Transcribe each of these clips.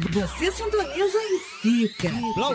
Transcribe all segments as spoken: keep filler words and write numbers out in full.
Você sintoniza e fica.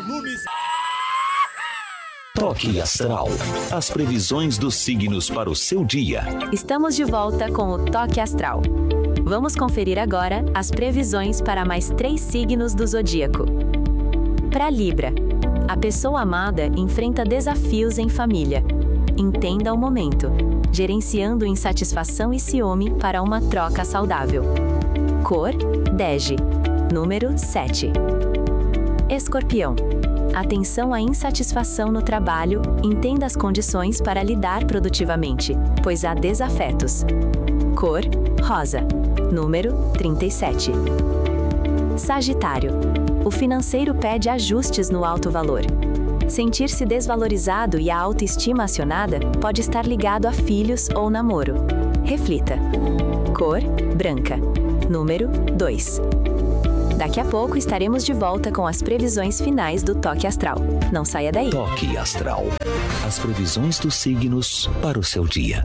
Toque Astral. As previsões dos signos para o seu dia. Estamos de volta com o Toque Astral. Vamos conferir agora as previsões para mais três signos do zodíaco. Para Libra, a pessoa amada enfrenta desafios em família. Entenda o momento, gerenciando insatisfação e ciúme para uma troca saudável. Cor, bege. Número sete. Escorpião. Atenção à insatisfação no trabalho, entenda as condições para lidar produtivamente, pois há desafetos. Cor, rosa. Número trinta e sete. Sagitário. O financeiro pede ajustes no alto valor. Sentir-se desvalorizado e a autoestima acionada pode estar ligado a filhos ou namoro. Reflita. Cor, branca. Número dois. Daqui a pouco estaremos de volta com as previsões finais do Toque Astral. Não saia daí. Toque Astral. As previsões dos signos para o seu dia.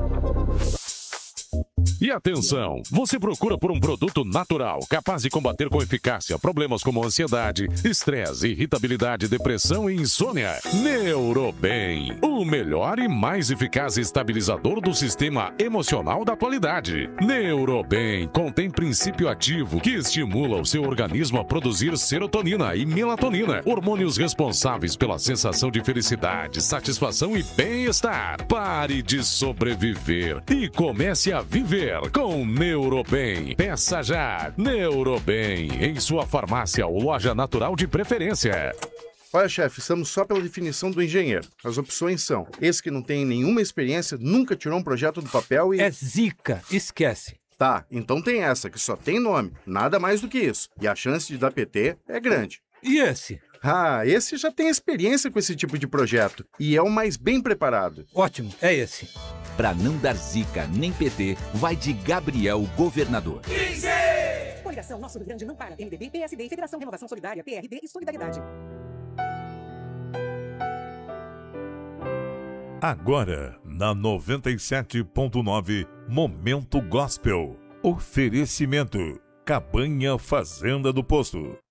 E atenção, você procura por um produto natural, capaz de combater com eficácia problemas como ansiedade, estresse, irritabilidade, depressão e insônia? Neurobem, o melhor e mais eficaz estabilizador do sistema emocional da atualidade. Neurobem contém princípio ativo que estimula o seu organismo a produzir serotonina e melatonina, hormônios responsáveis pela sensação de felicidade, satisfação e bem-estar. Pare de sobreviver e comece a viver com Neurobem. Peça já Neurobem em sua farmácia ou loja natural de preferência. Olha, chefe, estamos só pela definição do engenheiro. As opções são: esse que não tem nenhuma experiência, nunca tirou um projeto do papel e... É zica, esquece. Tá, então tem essa, que só tem nome, nada mais do que isso. E a chance de dar P T é grande. E esse? Ah, esse já tem experiência com esse tipo de projeto e é o mais bem preparado. Ótimo, é esse. Pra não dar zica nem P T, vai de Gabriel Governador. quinze! Coligação Nosso Rio Grande não para. M D B, P S D, Federação Renovação Solidária, P R D e Solidariedade. Agora, na noventa e sete ponto nove, Momento Gospel. Oferecimento: Cabanha Fazenda do Posto.